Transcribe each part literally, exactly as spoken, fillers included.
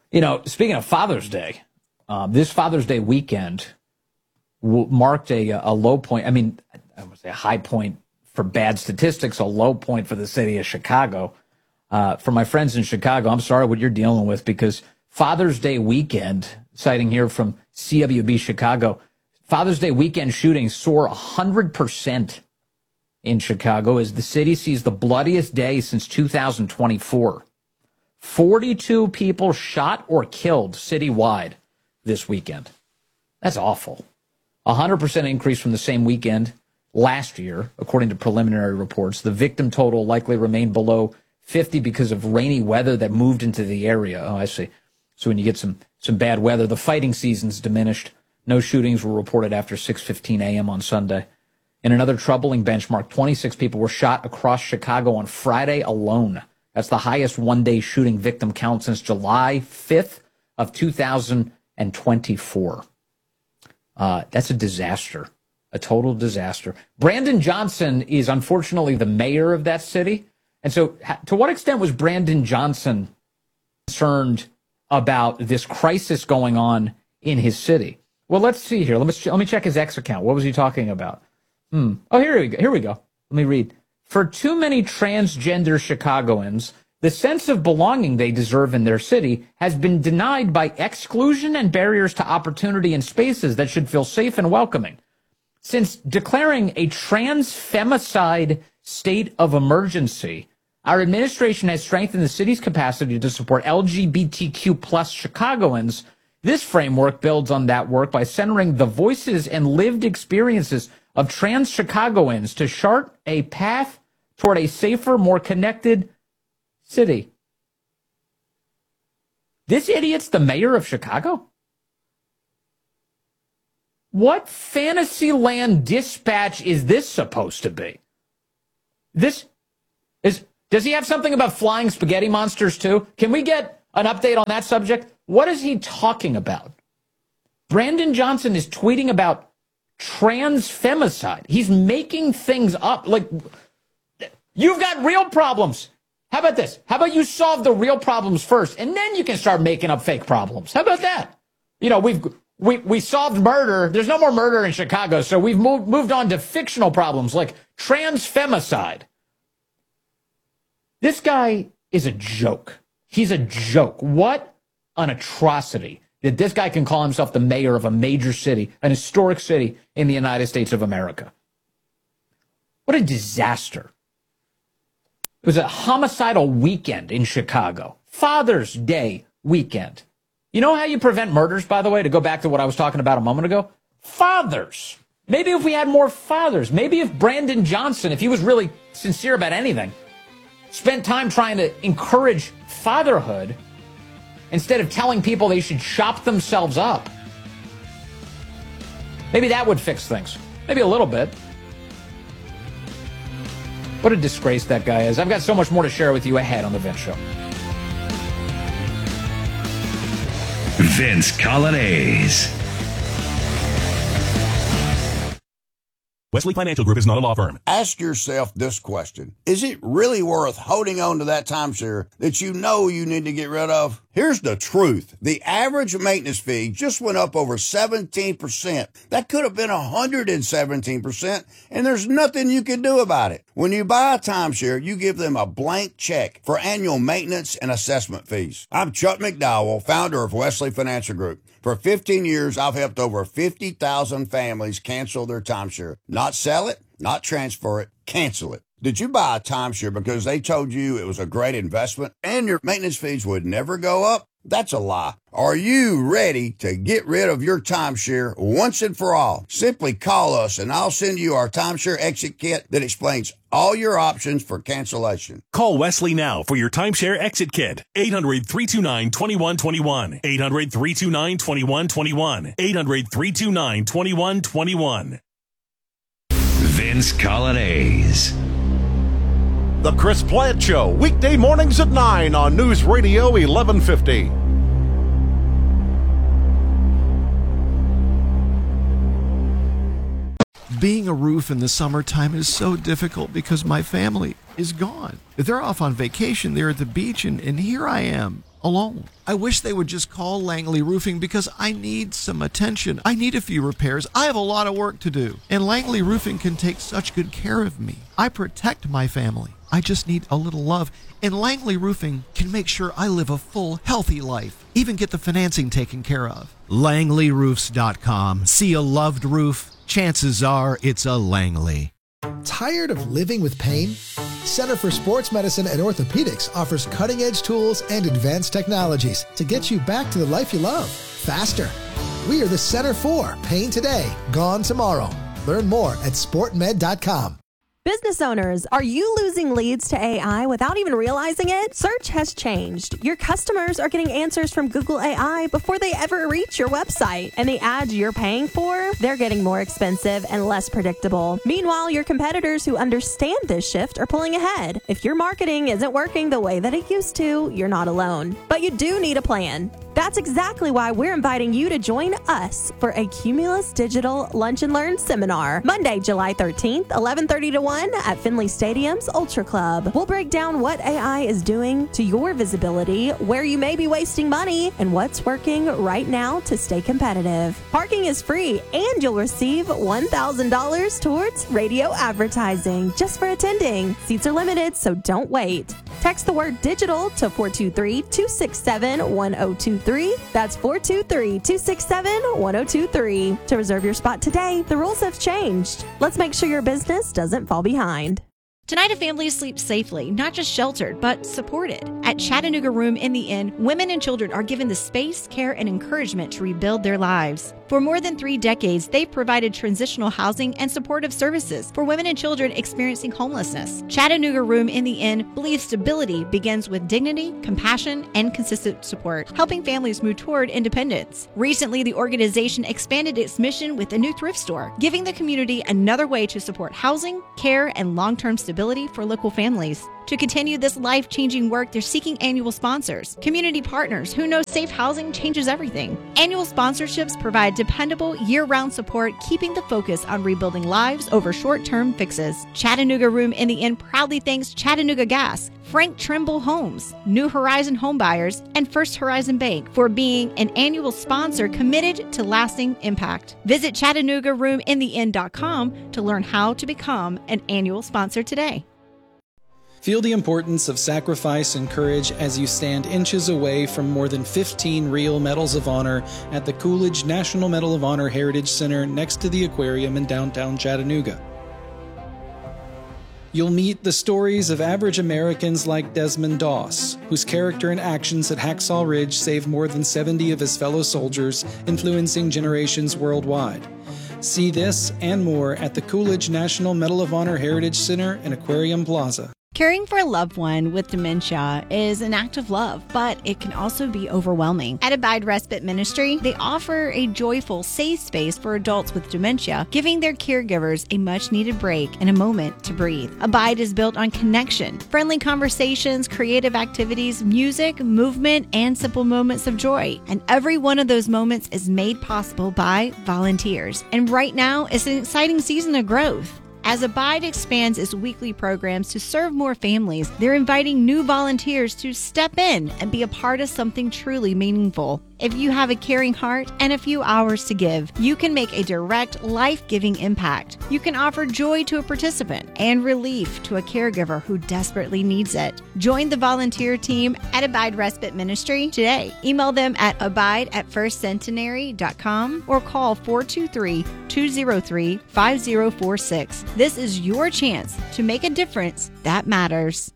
You know, speaking of Father's Day, uh, this Father's Day weekend w- marked a, a low point. I mean, I would say a high point for bad statistics, a low point for the city of Chicago. Uh, for my friends in Chicago, I'm sorry what you're dealing with, because Father's Day weekend, citing here from C W B Chicago, Father's Day weekend shootings soar one hundred percent in Chicago as the city sees the bloodiest day since two thousand twenty-four. forty-two people shot or killed citywide this weekend. That's awful. A one hundred percent increase from the same weekend last year, according to preliminary reports. The victim total likely remained below fifty because of rainy weather that moved into the area. Oh, I see. So when you get some, some bad weather, the fighting season's diminished. No shootings were reported after six fifteen a.m. on Sunday. In another troubling benchmark, twenty-six people were shot across Chicago on Friday alone. That's the highest one-day shooting victim count since July fifth of two thousand twenty-four. Uh, that's a disaster, a total disaster. Brandon Johnson is unfortunately the mayor of that city. And so to what extent was Brandon Johnson concerned about this crisis going on in his city? Well, let's see here. Let me, let me check his X account. What was he talking about? Hmm. Oh, here we go. Here we go. Let me read. For too many transgender Chicagoans, the sense of belonging they deserve in their city has been denied by exclusion and barriers to opportunity in spaces that should feel safe and welcoming. Since declaring a trans femicide state of emergency, our administration has strengthened the city's capacity to support L G B T Q plus Chicagoans. This framework builds on that work by centering the voices and lived experiences of trans Chicagoans to chart a path toward a safer, more connected city. This idiot's the mayor of Chicago? What Fantasyland dispatch is this supposed to be? This is, does he have something about flying spaghetti monsters too? Can we get an update on that subject? What is he talking about? Brandon Johnson is tweeting about trans femicide. He's making things up. Like, you've got real problems. How about this? How about you solve the real problems first, and then you can start making up fake problems? How about that? You know, we've we we solved murder. There's no more murder in Chicago, so we've moved moved on to fictional problems like trans femicide. This guy is a joke. He's a joke. What an atrocity that this guy can call himself the mayor of a major city, an historic city in the United States of America. What a disaster. It was a homicidal weekend in Chicago. Father's Day weekend. You know how you prevent murders, by the way, to go back to what I was talking about a moment ago? Fathers. Maybe if we had more fathers, maybe if Brandon Johnson, if he was really sincere about anything, spent time trying to encourage fatherhood instead of telling people they should chop themselves up. Maybe that would fix things. Maybe a little bit. What a disgrace that guy is. I've got so much more to share with you ahead on The Vince Show. Vince Coglianese. Wesley Financial Group is not a law firm. Ask yourself this question. Is it really worth holding on to that timeshare that you know you need to get rid of? Here's the truth. The average maintenance fee just went up over seventeen percent. That could have been one hundred seventeen percent, and there's nothing you can do about it. When you buy a timeshare, you give them a blank check for annual maintenance and assessment fees. I'm Chuck McDowell, founder of Wesley Financial Group. For fifteen years, I've helped over fifty thousand families cancel their timeshare. Not sell it, not transfer it, cancel it. Did you buy a timeshare because they told you it was a great investment and your maintenance fees would never go up? That's a lie. Are you ready to get rid of your timeshare once and for all? Simply call us and I'll send you our timeshare exit kit that explains all your options for cancellation. Call Wesley now for your timeshare exit kit. eight hundred, three two nine, two one two one. eight hundred, three two nine, two one two one. eight hundred, three two nine, two one two one. Vince Coglianese. The Chris Plant Show, weekday mornings at nine on News Radio eleven fifty. Being a roof in the summertime is so difficult because my family is gone. They're off on vacation, they're at the beach, and, and here I am, alone. I wish they would just call Langley Roofing because I need some attention. I need a few repairs. I have a lot of work to do. And Langley Roofing can take such good care of me. I protect my family. I just need a little love. And Langley Roofing can make sure I live a full, healthy life. Even get the financing taken care of. Langley Roofs dot com. See a loved roof? Chances are it's a Langley. Tired of living with pain? Center for Sports Medicine and Orthopedics offers cutting-edge tools and advanced technologies to get you back to the life you love, faster. We are the Center for Pain Today, Gone Tomorrow. Learn more at sport med dot com. Business owners, are you losing leads to A I without even realizing it? Search has changed. Your customers are getting answers from Google A I before they ever reach your website. And the ads you're paying for, they're getting more expensive and less predictable. Meanwhile, your competitors who understand this shift are pulling ahead. If your marketing isn't working the way that it used to, you're not alone. But you do need a plan. That's exactly why we're inviting you to join us for a Cumulus Digital Lunch and Learn seminar, Monday, July thirteenth, eleven thirty to one at Finley Stadium's Ultra Club. We'll break down what A I is doing to your visibility, where you may be wasting money, and what's working right now to stay competitive. Parking is free, and you'll receive one thousand dollars towards radio advertising just for attending. Seats are limited, so don't wait. Text the word digital to four two three, two six seven, one zero two three. That's four two three, two six seven, one zero two three. To reserve your spot today, the rules have changed. Let's make sure your business doesn't fall behind. Tonight, a family sleeps safely, not just sheltered, but supported. At Chattanooga Room in the Inn, women and children are given the space, care, and encouragement to rebuild their lives. For more than three decades, they've provided transitional housing and supportive services for women and children experiencing homelessness. Chattanooga Room in the Inn believes stability begins with dignity, compassion, and consistent support, helping families move toward independence. Recently, the organization expanded its mission with a new thrift store, giving the community another way to support housing, care, and long-term stability for local families. To continue this life-changing work, they're seeking annual sponsors, community partners who know safe housing changes everything. Annual sponsorships provide dependable, year-round support, keeping the focus on rebuilding lives over short-term fixes. Chattanooga Room in the Inn proudly thanks Chattanooga Gas, Frank Trimble Homes, New Horizon Homebuyers, and First Horizon Bank for being an annual sponsor committed to lasting impact. Visit Chattanooga Room in the Inn dot com to learn how to become an annual sponsor today. Feel the importance of sacrifice and courage as you stand inches away from more than fifteen real Medals of Honor at the Coolidge National Medal of Honor Heritage Center next to the aquarium in downtown Chattanooga. You'll meet the stories of average Americans like Desmond Doss, whose character and actions at Hacksaw Ridge saved more than seventy of his fellow soldiers, influencing generations worldwide. See this and more at the Coolidge National Medal of Honor Heritage Center in Aquarium Plaza. Caring for a loved one with dementia is an act of love, but it can also be overwhelming. At Abide Respite Ministry, they offer a joyful, safe space for adults with dementia, giving their caregivers a much-needed break and a moment to breathe. Abide is built on connection, friendly conversations, creative activities, music, movement, and simple moments of joy. And every one of those moments is made possible by volunteers. And right now, it's an exciting season of growth. As Abide expands its weekly programs to serve more families, they're inviting new volunteers to step in and be a part of something truly meaningful. If you have a caring heart and a few hours to give, you can make a direct, life-giving impact. You can offer joy to a participant and relief to a caregiver who desperately needs it. Join the volunteer team at Abide Respite Ministry today. Email them at abide at first centenary dot com or call four two three, two zero three, five zero four six. This is your chance to make a difference that matters.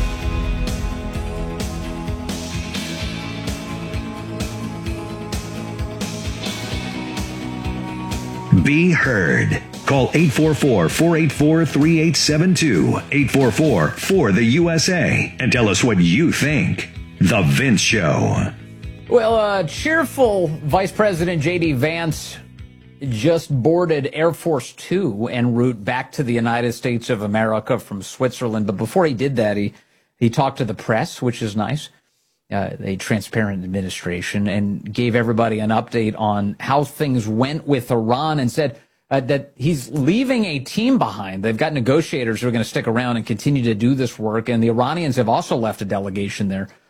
Be heard. Call eight four four, four eight four, three eight seven two, eight four four, four the U S A, and tell us what you think. The Vince Show. Well, uh, cheerful Vice President J D Vance just boarded Air Force Two en route back to the United States of America from Switzerland. But before he did that, he, he talked to the press, which is nice. Uh, a transparent administration, and gave everybody an update on how things went with Iran, and said uh, that he's leaving a team behind. They've got negotiators who are going to stick around and continue to do this work, and the Iranians have also left a delegation there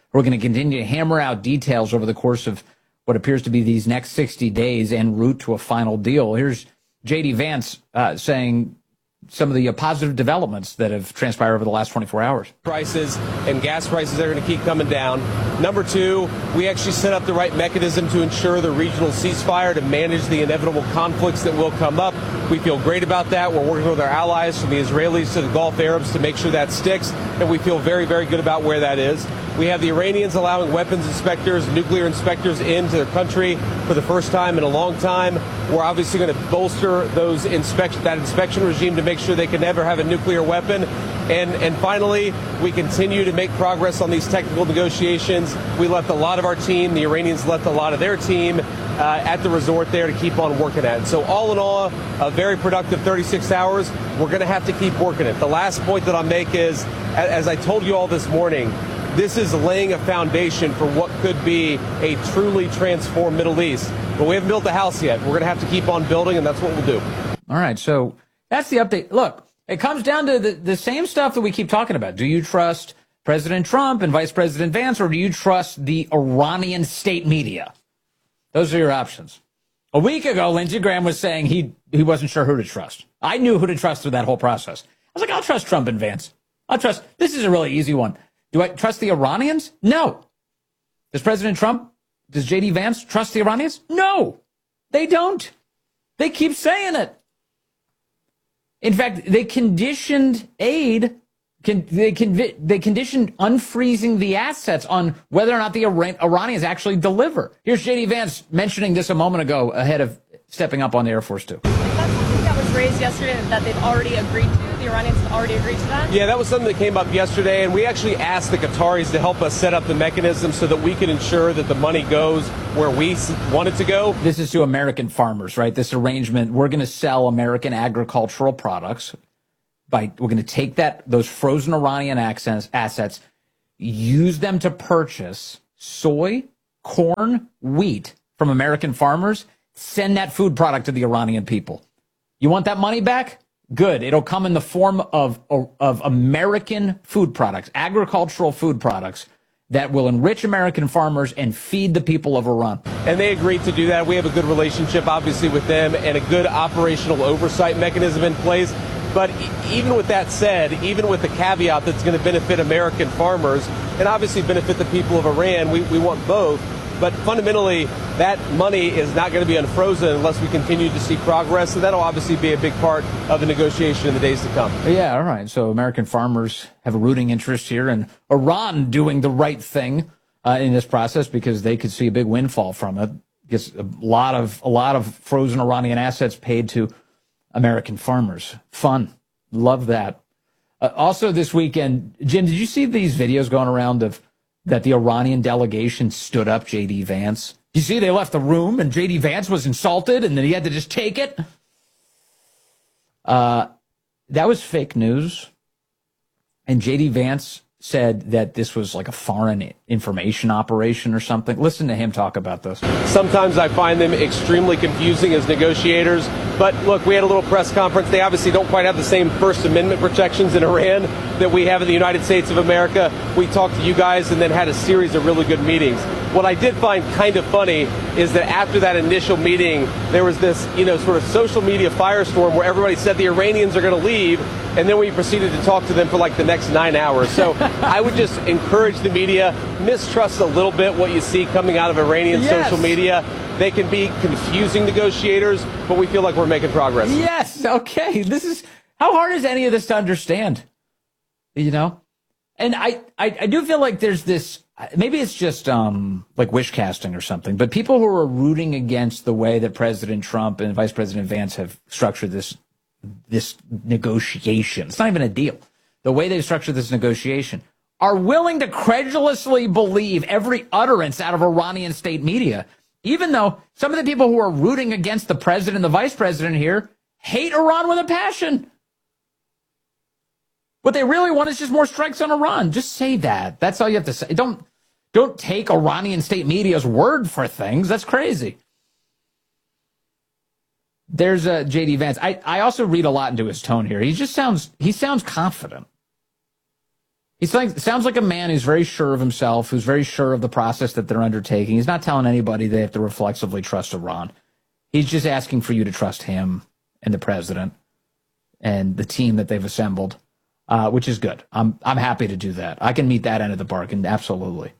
We're going to continue to hammer out details over the course of what appears to be these next sixty days en route to a final deal. Here's J D Vance uh, saying some of the uh, positive developments that have transpired over the last twenty-four hours. Prices and gas prices are going to keep coming down. Number two, we actually set up the right mechanism to ensure the regional ceasefire to manage the inevitable conflicts that will come up. We feel great about that. We're working with our allies, from the Israelis to the Gulf Arabs, to make sure that sticks, and we feel very, very good about where that is. We have the Iranians allowing weapons inspectors, nuclear inspectors into their country for the first time in a long time. We're obviously going to bolster those inspection, that inspection regime to make sure they can never have a nuclear weapon. And, and finally, we continue to make progress on these technical negotiations. We left a lot of our team, the Iranians left a lot of their team uh, at the resort there to keep on working at it. So all in all, a very productive thirty-six hours. We're going to have to keep working it. The last point that I'll make is, as I told you all this morning, this is laying a foundation for what could be a truly transformed Middle East. But we haven't built the house yet. We're going to have to keep on building, and that's what we'll do. All right, so that's the update. Look, it comes down to the, the same stuff that we keep talking about. Do you trust President Trump and Vice President Vance, or do you trust the Iranian state media? Those are your options. A week ago, Lindsey Graham was saying he, he wasn't sure who to trust. I knew who to trust through that whole process. I was like, I'll trust Trump and Vance. I'll trust. This is a really easy one. Do I trust the Iranians? No. Does President Trump, does J D Vance trust the Iranians? No, they don't. They keep saying it. In fact, they conditioned aid, con, they, convi, they conditioned unfreezing the assets on whether or not the Iran, Iranians actually deliver. Here's J D Vance mentioning this a moment ago ahead of stepping up on the Air Force Two. That's something that was raised yesterday that they've already agreed to. The Iranians have already agreed to that? Yeah, that was something that came up yesterday, and we actually asked the Qataris to help us set up the mechanism so that we can ensure that the money goes where we want it to go. This is to American farmers, right? This arrangement, we're going to sell American agricultural products. By we're going to take that those frozen Iranian access, assets, use them to purchase soy, corn, wheat from American farmers, send that food product to the Iranian people. You want that money back? Good. It'll come in the form of, of American food products, agricultural food products that will enrich American farmers and feed the people of Iran. And they agreed to do that. We have a good relationship, obviously, with them and a good operational oversight mechanism in place. But even with that said, even with the caveat that's going to benefit American farmers and obviously benefit the people of Iran, we, we want both. But fundamentally, that money is not going to be unfrozen unless we continue to see progress. And that'll obviously be a big part of the negotiation in the days to come. Yeah, all right. So American farmers have a rooting interest here, and Iran doing the right thing uh, in this process because they could see a big windfall from it. Gets a lot of a lot of frozen Iranian assets paid to American farmers. Fun. Love that. Uh, also this weekend, Jim, did you see these videos going around of that the Iranian delegation stood up J D Vance? You see, they left the room and J D Vance was insulted and then he had to just take it. Uh, that was fake news. And J D Vance said that this was like a foreign information operation or something. Listen to him talk about this. Sometimes I find them extremely confusing as negotiators. But look, we had a little press conference. They obviously don't quite have the same First Amendment protections in Iran that we have in the United States of America. We talked to you guys and then had a series of really good meetings. What I did find kind of funny is that after that initial meeting, there was this, you know, sort of social media firestorm where everybody said the Iranians are going to leave, and then we proceeded to talk to them for like the next nine hours. So I would just encourage the media, mistrust a little bit what you see coming out of Iranian yes. social media. They can be confusing negotiators, but we feel like we're making progress. Yes, okay. This is, how hard is any of this to understand? You know? And I, I, I do feel like there's this, maybe it's just um, like wish casting or something, but people who are rooting against the way that President Trump and Vice President Vance have structured this this negotiation, it's not even a deal, the way they've structured this negotiation, are willing to credulously believe every utterance out of Iranian state media, even though some of the people who are rooting against the president and the vice president here hate Iran with a passion. What they really want is just more strikes on Iran. Just say that. That's all you have to say. Don't, don't take Iranian state media's word for things. That's crazy. There's uh, J D Vance. I, I also read a lot into his tone here. He just sounds, he sounds confident. He sounds like a man who's very sure of himself, who's very sure of the process that they're undertaking. He's not telling anybody they have to reflexively trust Iran. He's just asking for you to trust him and the president and the team that they've assembled, uh, which is good. I'm I'm happy to do that. I can meet that end of the bargain, absolutely.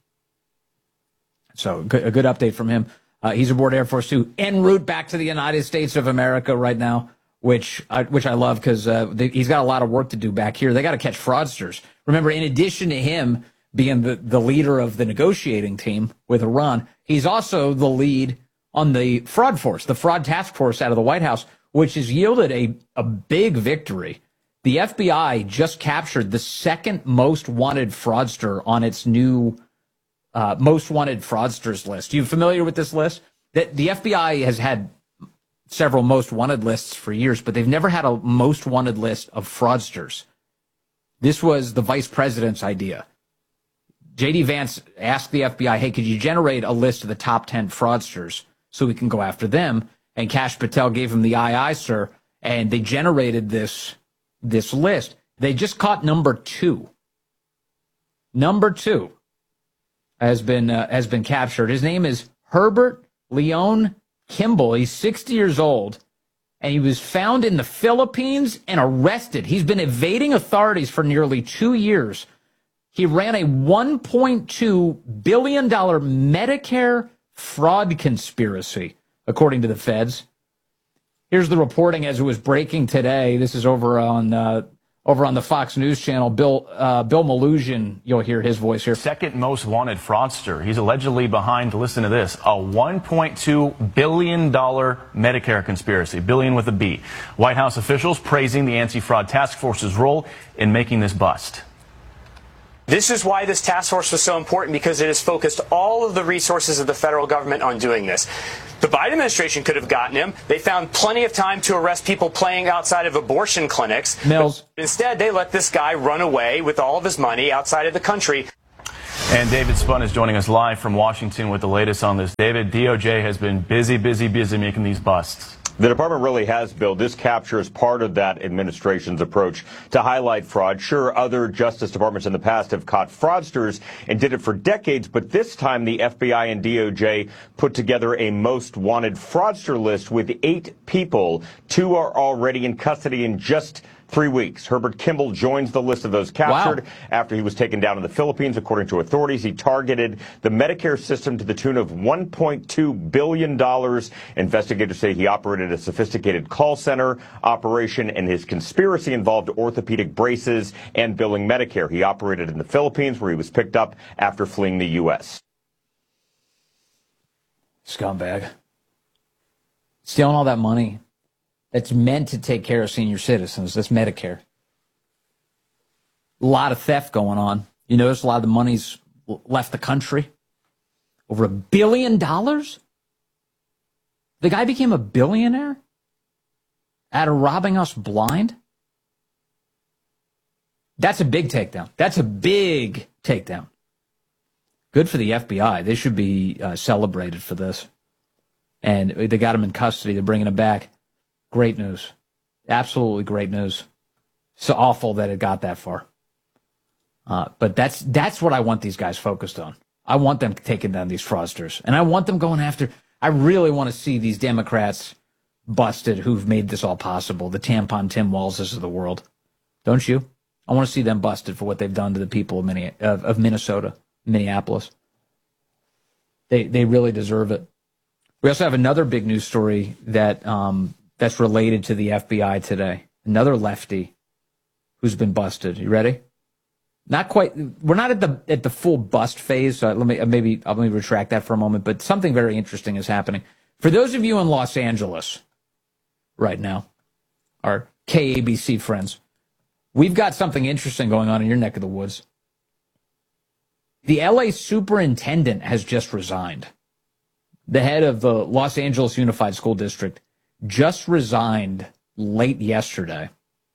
So good, a good update from him. Uh, he's aboard Air Force Two, en route back to the United States of America right now, which I, which I love because uh, he's got a lot of work to do back here. They got to catch fraudsters. Remember, in addition to him being the, the leader of the negotiating team with Iran, he's also the lead on the fraud force, the fraud task force out of the White House, which has yielded a, a big victory. The F B I just captured the second most wanted fraudster on its new uh, most wanted fraudsters list. You familiar with this list? That the F B I has had several most wanted lists for years, but they've never had a most wanted list of fraudsters. This was the vice president's idea. J D Vance asked the F B I, hey, could you generate a list of the top ten fraudsters so we can go after them? And Kash Patel gave him the aye, aye, sir, and they generated this, this list. They just caught number two. Number two has been uh, has been captured. His name is Herbert Leon Kimball. He's sixty years old, and he was found in the Philippines and arrested. He's been evading authorities for nearly two years. He ran a one point two billion dollars Medicare fraud conspiracy, according to the feds. Here's the reporting as it was breaking today. This is over on uh, over on the Fox News channel. Bill uh, Bill Malugin, you'll hear his voice here. Second most wanted fraudster. He's allegedly behind, listen to this, a one point two billion dollars Medicare conspiracy, billion with a B. White House officials praising the anti-fraud task force's role in making this bust. This is why this task force was so important, because it has focused all of the resources of the federal government on doing this. The Biden administration could have gotten him. They found plenty of time to arrest people playing outside of abortion clinics. Mills. But instead, they let this guy run away with all of his money outside of the country. And David Spun is joining us live from Washington with the latest on this. David, D O J has been busy, busy, busy making these busts. The department really has, Bill. This capture is part of that administration's approach to highlight fraud. Sure, other Justice Departments in the past have caught fraudsters and did it for decades, but this time the F B I and D O J put together a most wanted fraudster list with eight people. Two are already in custody in just three weeks. Herbert Kimball joins the list of those captured wow. after he was taken down in the Philippines. According to authorities, he targeted the Medicare system to the tune of one point two billion dollars. Investigators say he operated a sophisticated call center operation, and his conspiracy involved orthopedic braces and billing Medicare. He operated in the Philippines, where he was picked up after fleeing the U S Scumbag. Stealing all that money that's meant to take care of senior citizens. That's Medicare. A lot of theft going on. You notice a lot of the money's left the country. Over a billion dollars? The guy became a billionaire out of robbing us blind? That's a big takedown. That's a big takedown. Good for the F B I. They should be uh, celebrated for this. And they got him in custody. They're bringing him back. Great news. Absolutely great news. So awful that it got that far. Uh, but that's that's what I want these guys focused on. I want them taking down these fraudsters. And I want them going after... I really want to see these Democrats busted who've made this all possible. The tampon Tim Walzes of the world. Don't you? I want to see them busted for what they've done to the people of, Minne- of, of Minnesota, Minneapolis. They, they really deserve it. We also have another big news story that... Um, that's related to the F B I today. Another lefty who's been busted. You ready? Not quite. We're not at the at the full bust phase. So let me maybe I'll let me retract that for a moment. But something very interesting is happening. For those of you in Los Angeles right now, our K A B C friends, we've got something interesting going on in your neck of the woods. The L A superintendent has just resigned. The head of the Los Angeles Unified School District just resigned late yesterday.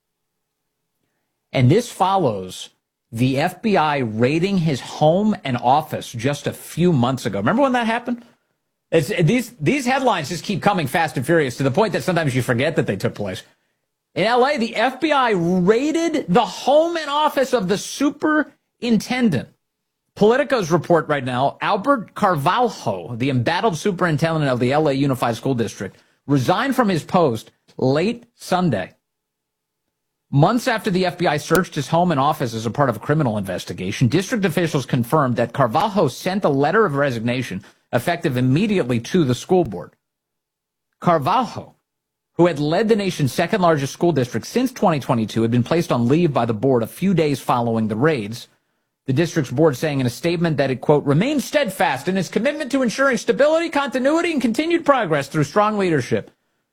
And this follows the F B I raiding his home and office just a few months ago. Remember when that happened? It's, these, these headlines just keep coming fast and furious to the point that sometimes you forget that they took place. In L A, the F B I raided the home and office of the super superintendent. Politico's report right now, Albert Carvalho, the embattled superintendent of the L A Unified School District, resigned from his post late Sunday. Months after the F B I searched his home and office as a part of a criminal investigation, district officials confirmed that Carvalho sent a letter of resignation effective immediately to the school board. Carvalho, who had led the nation's second largest school district since twenty twenty-two, had been placed on leave by the board a few days following the raids. The district's board saying in a statement that it, quote, remains steadfast in its commitment to ensuring stability, continuity, and continued progress through strong leadership.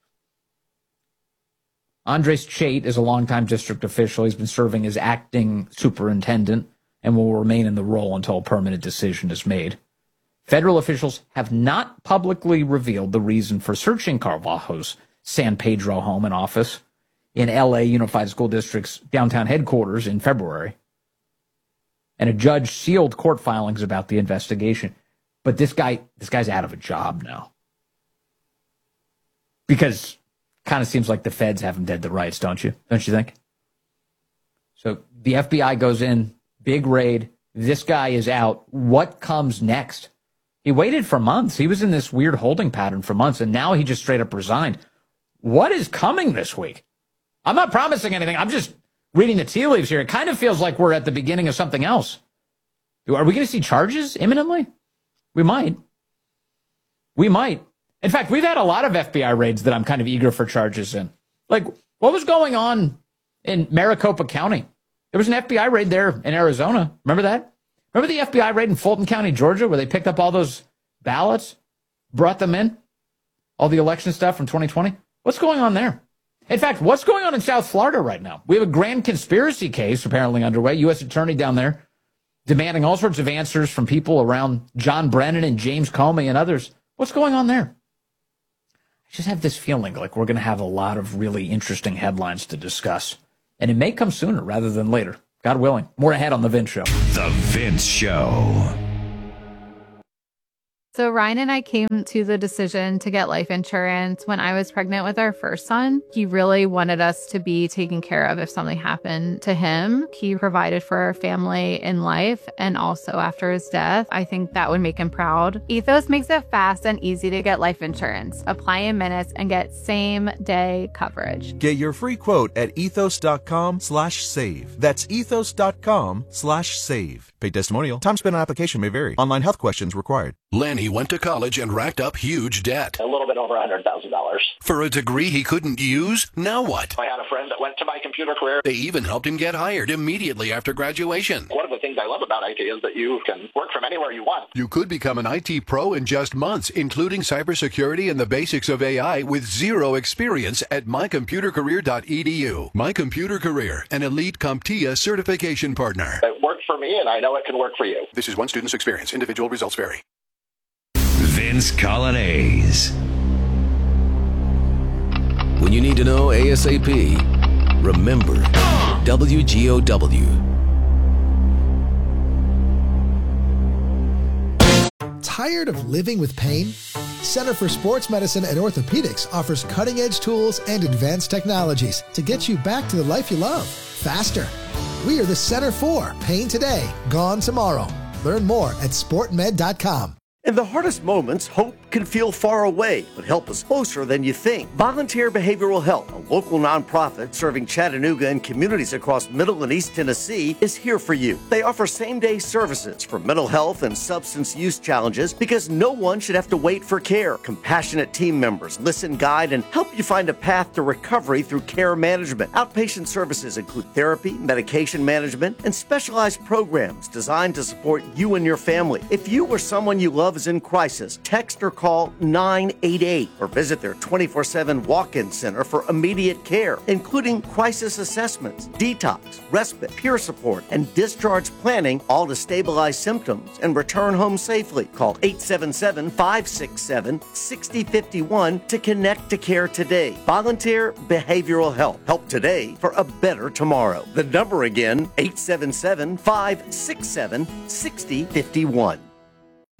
Andres Chait is a longtime district official. He's been serving as acting superintendent and will remain in the role until a permanent decision is made. Federal officials have not publicly revealed the reason for searching Carvalho's San Pedro home and office in L A Unified School District's downtown headquarters in February. And a judge sealed court filings about the investigation. But this guy, this guy's out of a job now. Because kind of seems like the feds have him dead to rights, don't you? Don't you think? So the F B I goes in, big raid. This guy is out. What comes next? He waited for months. He was in this weird holding pattern for months, and now he just straight up resigned. What is coming this week? I'm not promising anything. I'm just reading the tea leaves here. It kind of feels like we're at the beginning of something else. Are we going to see charges imminently? We might. We might. In fact, we've had a lot of F B I raids that I'm kind of eager for charges in. Like, what was going on in Maricopa County? There was an F B I raid there in Arizona. Remember that? Remember the F B I raid in Fulton County, Georgia, where they picked up all those ballots, brought them in, all the election stuff from twenty twenty? What's going on there? In fact, what's going on in South Florida right now? We have a grand conspiracy case apparently underway. U S attorney down there demanding all sorts of answers from people around John Brennan and James Comey and others. What's going on there? I just have this feeling like we're going to have a lot of really interesting headlines to discuss. And it may come sooner rather than later. God willing. More ahead on The Vince Show. The Vince Show. So Ryan and I came to the decision to get life insurance when I was pregnant with our first son. He really wanted us to be taken care of if something happened to him. He provided for our family in life and also after his death. I think that would make him proud. Ethos makes it fast and easy to get life insurance. Apply in minutes and get same day coverage. Get your free quote at ethos.com slash save. That's ethos.com slash save. Paid testimonial. Time spent on application may vary. Online health questions required. Lanny went to college and racked up huge debt. A little bit over one hundred thousand dollars. For a degree he couldn't use? Now what? I had a friend that went to My Computer Career. They even helped him get hired immediately after graduation. One of the things I love about I T is that you can work from anywhere you want. You could become an I T pro in just months, including cybersecurity and the basics of A I with zero experience at my computer career dot e d u. My Computer Career, an elite CompTIA certification partner. It worked for me, and I know it can work for you. This is one student's experience. Individual results vary. Vince Colonnese. When you need to know ASAP, remember W G O W. Tired of living with pain? Center for Sports Medicine and Orthopedics offers cutting-edge tools and advanced technologies to get you back to the life you love faster. We are the Center for Pain Today, Gone Tomorrow. Learn more at sport med dot com. In the hardest moments, hope can feel far away, but help is closer than you think. Volunteer Behavioral Health, a local nonprofit serving Chattanooga and communities across Middle and East Tennessee, is here for you. They offer same-day services for mental health and substance use challenges because no one should have to wait for care. Compassionate team members listen, guide, and help you find a path to recovery through care management. Outpatient services include therapy, medication management, and specialized programs designed to support you and your family. If you or someone you love is in crisis, text or call nine eight eight or visit their twenty-four seven walk-in center for immediate care, including crisis assessments, detox, respite, peer support, and discharge planning, all to stabilize symptoms and return home safely. Call eight seven seven, five six seven, six zero five one to connect to care today. Volunteer Behavioral Health. Help today for a better tomorrow. The number again, eight seven seven, five six seven, six zero five one.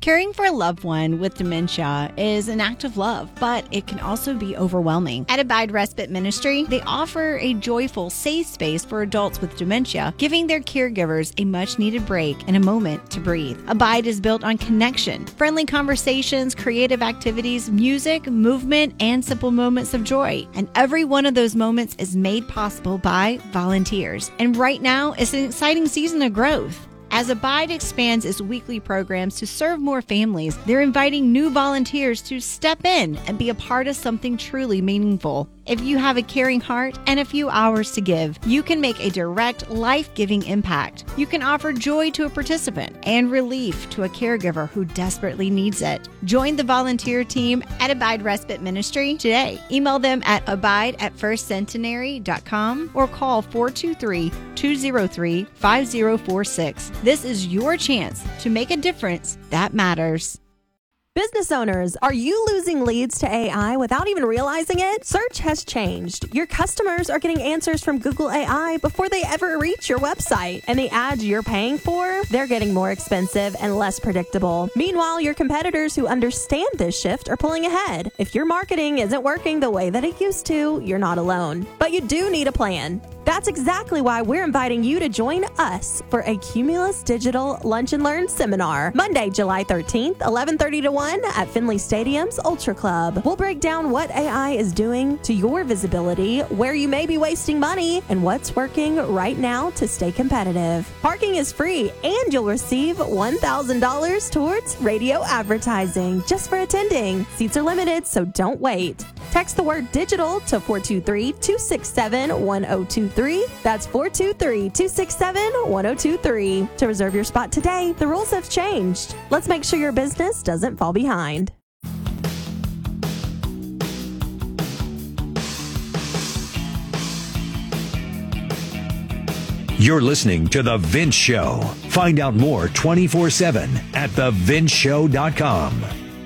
Caring for a loved one with dementia is an act of love, but it can also be overwhelming. At Abide Respite Ministry, they offer a joyful, safe space for adults with dementia, giving their caregivers a much-needed break and a moment to breathe. Abide is built on connection, friendly conversations, creative activities, music, movement, and simple moments of joy. And every one of those moments is made possible by volunteers. And right now is an exciting season of growth. As Abide expands its weekly programs to serve more families, they're inviting new volunteers to step in and be a part of something truly meaningful. If you have a caring heart and a few hours to give, you can make a direct, life-giving impact. You can offer joy to a participant and relief to a caregiver who desperately needs it. Join the volunteer team at Abide Respite Ministry today. Email them at abide at first centenary dot com or call four two three, two zero three, five zero four six. This is your chance to make a difference that matters. Business owners, are you losing leads to A I without even realizing it? Search has changed. Your customers are getting answers from Google A I before they ever reach your website. And the ads you're paying for, they're getting more expensive and less predictable. Meanwhile, your competitors who understand this shift are pulling ahead. If your marketing isn't working the way that it used to, you're not alone. But you do need a plan. That's exactly why we're inviting you to join us for a Cumulus Digital Lunch and Learn seminar, Monday, July thirteenth, eleven thirty to one at Finley Stadium's Ultra Club. We'll break down what A I is doing to your visibility, where you may be wasting money, and what's working right now to stay competitive. Parking is free, and you'll receive one thousand dollars towards radio advertising just for attending. Seats are limited, so don't wait. Text the word digital to four two three, two six seven, one zero two three. That's four two three, two six seven, one zero two three. To reserve your spot today, the rules have changed. Let's make sure your business doesn't fall behind. You're listening to The Vince Show. Find out more twenty-four seven at the vince show dot com.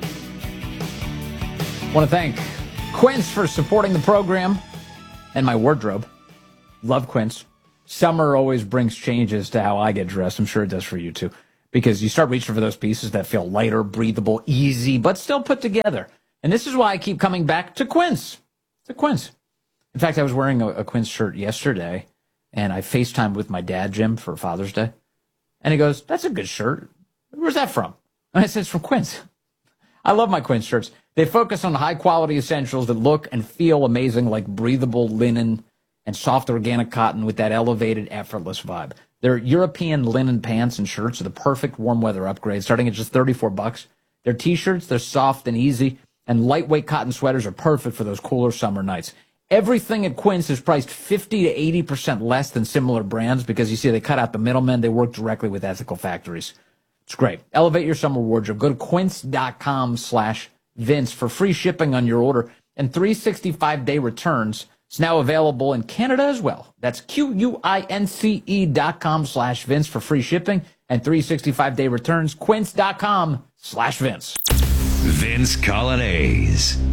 I want to thank Quince for supporting the program and my wardrobe. Love Quince. Summer always brings changes to how I get dressed. I'm sure it does for you too. Because you start reaching for those pieces that feel lighter, breathable, easy, but still put together. And this is why I keep coming back to Quince. To Quince. In fact, I was wearing a, a Quince shirt yesterday, and I FaceTimed with my dad, Jim, for Father's Day. And he goes, "That's a good shirt. Where's that from?" And I said, "It's from Quince." I love my Quince shirts. They focus on high-quality essentials that look and feel amazing, like breathable linen and soft organic cotton with that elevated, effortless vibe. Their European linen pants and shirts are the perfect warm weather upgrade, starting at just thirty-four bucks. Their t-shirts, they're soft and easy, and lightweight cotton sweaters are perfect for those cooler summer nights. Everything at Quince is priced fifty to eighty percent less than similar brands because, you see, they cut out the middlemen. They work directly with ethical factories. It's great. Elevate your summer wardrobe. Go to quince.com slash Vince for free shipping on your order and three hundred sixty-five day returns. It's now available in Canada as well. That's Q-U-I-N-C-E dot com slash Vince for free shipping and three hundred sixty-five day returns. Quince.com slash Vince. Vince Coglianese.